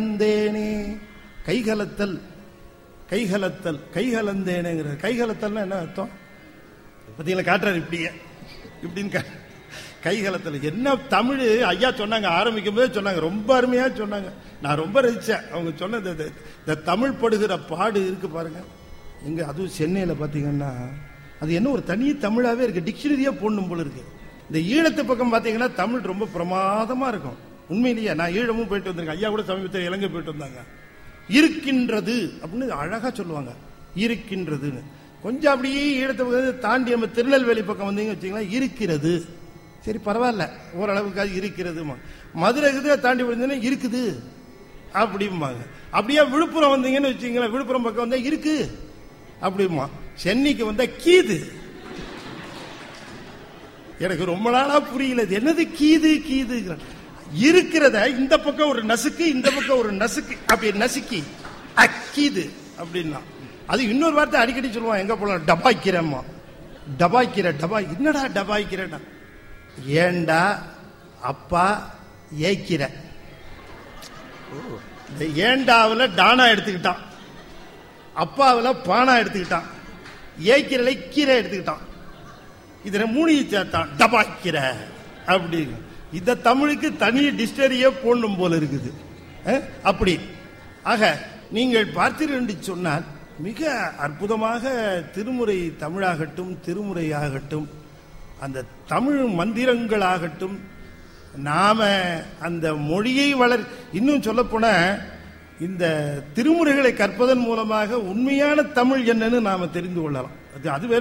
கைகலந்தேனே, கைகலத்தல், கைகலத்தல், கைகலந்தேனேங்கிற கைகலத்தல்னா என்ன அர்த்தம்? பத்தியில காட்டுறாரு இப்படியே இப்படின்னு கைகலத்தல் என்ன தமிழ் ஐயா சொன்னாங்க. ஆரம்பிக்கும் போதே சொன்னாங்க, ரொம்ப அருமையா சொன்னாங்க. நான் ரொம்ப ரசிச்சேன் அவங்க சொன்னது. இந்த தமிழ் படுகிற பாடு இருக்கு பாருங்க. எங்க அதுவும் சென்னையில பாத்தீங்கன்னா அது என்ன ஒரு தனி தமிழாவே இருக்கு. டிக்ஷனரியா போடணும் போல இருக்கு. இந்த ஈழத்து பக்கம் பாத்தீங்கன்னா தமிழ் ரொம்ப பிரமாதமா இருக்கும். உண்மையிலேயே நான் ஈழமும் போயிட்டு வந்திருக்கேன். ஐயா கூட சமீபத்தில் இலங்கை போயிட்டு வந்தாங்க. இருக்கின்றது அப்படின்னு அழகா சொல்லுவாங்க. இருக்கின்றதுன்னு கொஞ்சம் அப்படியே ஈழத்தை தாண்டி நம்ம திருநெல்வேலி பக்கம் வந்தீங்க வச்சீங்களா, இருக்கிறது. சரி பரவாயில்ல, ஓரளவுக்காக இருக்கிறது. மதுரை தாண்டி வந்தீங்கன்னா இருக்குது அப்படிம்பாங்க. அப்படியே விழுப்புரம் வந்தீங்கன்னு வச்சீங்களா, விழுப்புரம் பக்கம் வந்தா இருக்கு அப்படிமா. சென்னைக்கு வந்தா கீது. எனக்கு ரொம்ப நாளா புரியல என்னது கீது கீது. இருக்கிறத இந்த பக்கம் ஒரு நசுக்கு, இந்த பக்கம் ஒரு நசுக்கு, அப்படி நசுக்கி அக்கீது அப்படின்னா. அது இன்னொரு வார்த்தை அடிக்கடி சொல்லுவான். எங்க போலாம், டபாய்க்கிறேம்மா. டபாய்க்கிற டபாய் என்னடா டபாய்க்கிறேடா, ஏண்டா அப்பா ஏய்க்கிற. இந்த ஏண்டாவில் டானா எடுத்துக்கிட்டான், அப்பாவில் பானா எடுத்துக்கிட்டான், ஏய்க்கிறலை கீரை எடுத்துக்கிட்டான். இதுல மூணு சேர்த்தான் டபாய்க்கிற அப்படி. இந்த தமிழுக்கு தனி டிக்ஷனரியே போடணும் போல இருக்குது. அப்படி ஆக நீங்கள் பார்த்தீர்கள் என்று சொன்னால் மிக அற்புதமாக திருமுறை தமிழாகட்டும், திருமுறையாகட்டும், அந்த தமிழ் மந்திரங்களாகட்டும், நாம அந்த மொழியை இன்னும் சொல்ல போன இந்த திருமுறைகளை கற்பதன் மூலமாக உண்மையான தமிழ் என்னன்னு நாம தெரிந்து கொள்ளலாம். அது வேற.